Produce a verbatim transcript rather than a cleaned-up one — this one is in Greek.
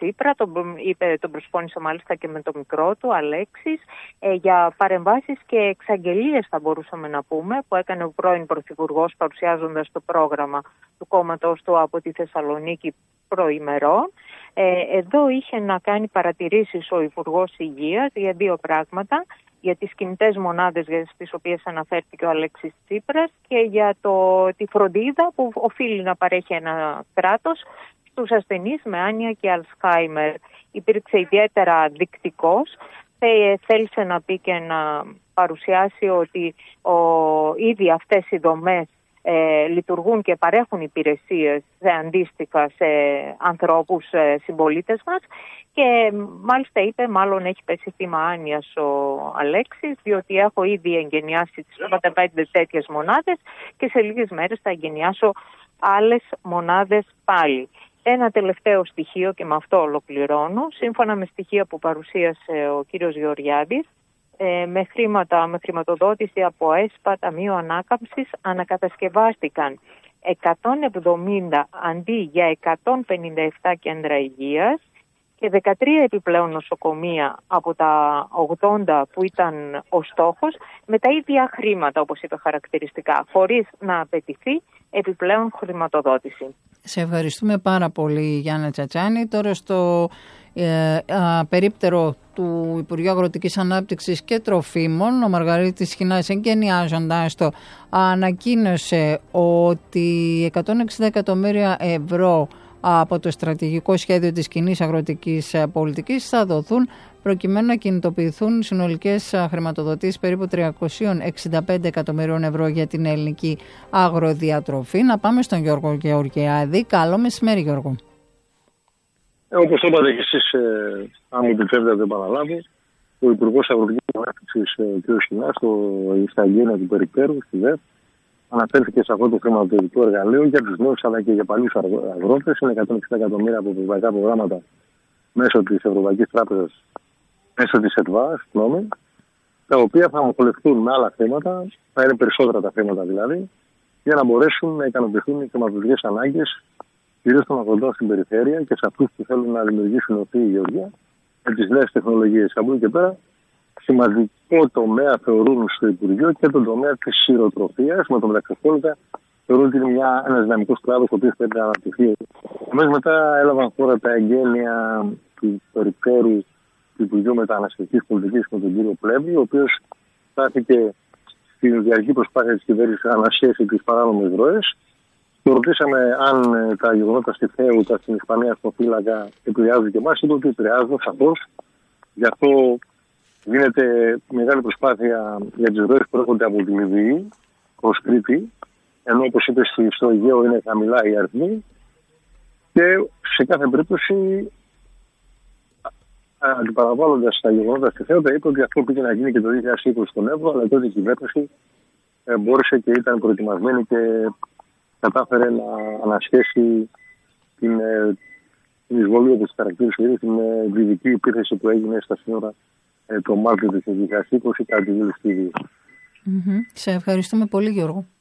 Τσίπρα, τον, είπε, τον προσφώνησε μάλιστα και με το μικρό του, Αλέξης, ε, για παρεμβάσεις και εξαγγελίες θα μπορούσαμε να πούμε, που έκανε ο πρώην Πρωθυπουργός παρουσιάζοντας το πρόγραμμα του κόμματος του από τη Θεσσαλονίκη προημερών. Ε, εδώ είχε να κάνει παρατηρήσεις ο Υπουργός Υγείας για δύο πράγματα, για τις κινητές μονάδες στις οποίες αναφέρθηκε ο Αλέξης Τσίπρας και για το, τη φροντίδα που οφείλει να παρέχει ένα κράτος στους ασθενείς με άνοια και Αλσχάιμερ. Υπήρξε ιδιαίτερα δεικτικός. Θέλησε να πει και να παρουσιάσει ότι ο, ήδη αυτές οι δομές ε, λειτουργούν και παρέχουν υπηρεσίες σε αντίστοιχα σε ανθρώπους, ε, συμπολίτες μας, και μάλιστα είπε, μάλλον έχει πέσει θύμα άνοιας ο Αλέξης, διότι έχω ήδη εγκαινιάσει τις πενήντα πέντε τέτοιες μονάδες και σε λίγες μέρες θα εγκαινιάσω άλλες μονάδες πάλι. Ένα τελευταίο στοιχείο, και με αυτό ολοκληρώνω, σύμφωνα με στοιχεία που παρουσίασε ο κύριος Γεωργιάδης, ε, με, χρήματα, με χρηματοδότηση από ΕΣΠΑ, Ταμείο Ανάκαμψης, ανακατασκευάστηκαν εκατόν εβδομήντα αντί για εκατόν πενήντα επτά κέντρα υγείας και δεκατρία επιπλέον νοσοκομεία από τα ογδόντα που ήταν ο στόχος, με τα ίδια χρήματα, όπως είπε χαρακτηριστικά, χωρίς να απαιτηθεί επιπλέον χρηματοδότηση. Σε ευχαριστούμε πάρα πολύ, Γιάννα Τσατσάνη. Τώρα στο ε, α, περίπτερο του Υπουργείου Αγροτικής Ανάπτυξης και Τροφίμων, ο Μαργαρίτης Σχοινάς, εγκαινιάζοντας το, ανακοίνωσε ότι εκατόν εξήντα εκατομμύρια ευρώ από το στρατηγικό σχέδιο της κοινής αγροτικής πολιτικής θα δοθούν προκειμένου να κινητοποιηθούν συνολικές χρηματοδοτήσεις περίπου τριακόσια εξήντα πέντε εκατομμυρίων ευρώ για την ελληνική αγροδιατροφή. Να πάμε στον Γιώργο Γεωργιάδη. Καλό μεσημέρι, Γιώργο. Ε, όπως είπατε και εσείς, ε, αν μου επιτρέπετε να το επαναλάβω, ο Υπουργός Αγροτικής Ανάπτυξης, ε, κ. Σχοινάς, στα εγγένεια του περιπτέρου, στη ΔΕΠ, αναφέρθηκε σε αυτό το χρηματοδοτικό εργαλείο για τους νέους αλλά και για παλιούς αγρότες. Είναι εκατόν εξήντα εκατομμύρια από ευρωπαϊκά προγράμματα μέσω της Ευρωπαϊκής Τράπεζας, μέσω της ΕΤΒΑ, συγγνώμη, τα οποία θα αμοχολευτούν με άλλα θέματα, θα είναι περισσότερα τα θέματα δηλαδή, για να μπορέσουν να ικανοποιηθούν οι χρηματοδοτικές ανάγκες, κυρίως των αγροτών στην περιφέρεια και σε αυτούς που θέλουν να δημιουργήσουν ορθή γεωργία με τις νέες τεχνολογίες. Από εκεί και πέρα, σημαντικό τομέα θεωρούν στο Υπουργείο και τον τομέα της σειροτροφίας, με το μεταξύ θεωρούν ότι είναι μια, ένας δυναμικός κλάδος ο οποίος πρέπει να αναπτυχθεί. Εμείς μετά έλαβαν χώρα τα εγγένεια του περιφέρου του Υπουργείου Μεταναστευτικής Πολιτικής με τον κύριο Πλεύρη, ο οποίος στάθηκε στην διαρκή προσπάθεια της κυβέρνησης να ανασχέσει τις παράνομες ροές. Το ρωτήσαμε αν τα γεγονότα στη Θέουτα, στην Ισπανία, στο Φύλακα επηρεάζουν και εμάς. Είπε ότι επηρεάζουν σαφώς. Γι' αυτό γίνεται μεγάλη προσπάθεια για τις ροές που έρχονται από τη Λιβύη προς Κρήτη, ενώ όπως είπε στο Αιγαίο είναι χαμηλά οι αριθμοί, και σε κάθε περίπτωση, αντιπαραβάλλοντας τα γεγονότα στη Θέουτα, είπε ότι αυτό πήγε να γίνει και το δύο χιλιάδες είκοσι στον Εύρο, αλλά τότε η κυβέρνηση μπόρεσε και ήταν προετοιμασμένη και κατάφερε να ανασχέσει την, την εισβολή, όπως χαρακτήρισε, την δυτική επίθεση που έγινε στα σύνορα το Μάρτιο του δύο χιλιάδες είκοσι κατά τη δήλωση. Mm-hmm. Σε ευχαριστούμε πολύ, Γιώργο.